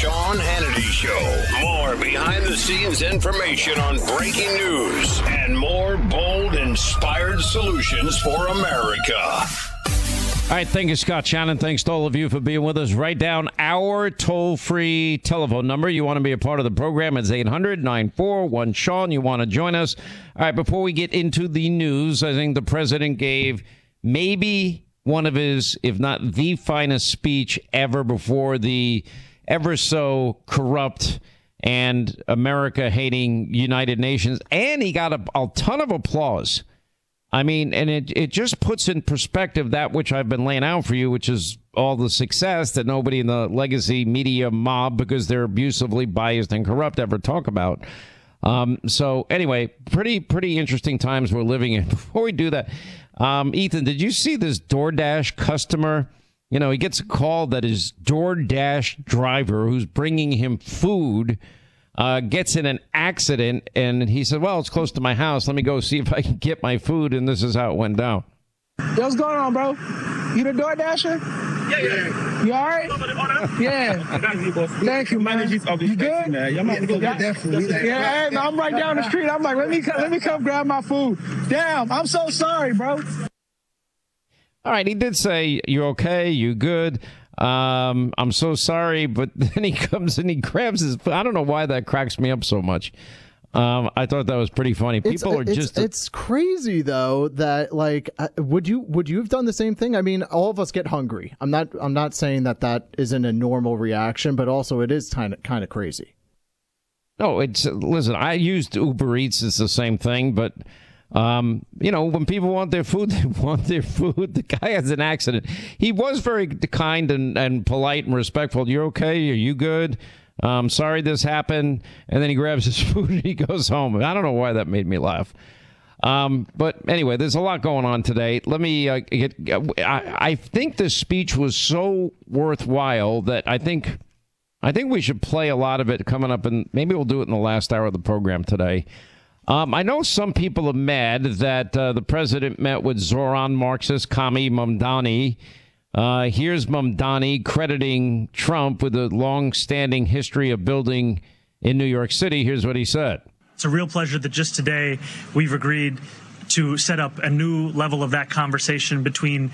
Sean Hannity Show. More behind-the-scenes information on breaking news and more bold, inspired solutions for America. All right, thank you, Scott Shannon. Thanks to all of you for being with us. Write down our toll-free telephone number. You want to be a part of the program. It's 800-941-SEAN. You want to join us. All right, before we get into the news, I think the president gave maybe one of his, if not the finest speech ever before the ever so corrupt and America-hating United Nations. And he got a ton of applause. I mean, and it just puts in perspective that which I've been laying out for you, which is all the success that nobody in the legacy media mob, because they're abusively biased and corrupt, ever talk about. So anyway, pretty interesting times we're living in. Before we do that, Ethan, did you see this DoorDash customer? You know, he gets a call that his DoorDash driver who's bringing him food gets in an accident, and he said, well, it's close to my house. Let me go see if I can get my food, and this is how it went down. Yo, what's going on, bro? You the DoorDasher? Yeah. You all right? Yeah. Thank you, man. You good? Yeah, hey, I'm right down the street. I'm like, let me come grab my food. Damn, I'm so sorry, bro. All right, he did say, you okay? You good? I'm so sorry, but then he comes and he grabs his food. I don't know why that cracks me up so much. I thought that was pretty funny. It's crazy though that like would you have done the same thing? I mean, all of us get hungry. I'm not saying that isn't a normal reaction, but also it is kind of crazy. No, listen, I used Uber Eats. It's the same thing, but you know, when people want their food, they want their food. The guy has an accident. He was very kind and polite and respectful. You're okay? Are you good? Sorry this happened. And then he grabs his food and he goes home. I don't know why that made me laugh. But anyway, there's a lot going on today. Let me I think this speech was so worthwhile that I think we should play a lot of it coming up, and maybe we'll do it in the last hour of the program today. I know some people are mad that the president met with Zoran Marxist Kami Mamdani. Here's Mamdani crediting Trump with a long-standing history of building in New York City. Here's what he said. It's a real pleasure that just today we've agreed to set up a new level of that conversation between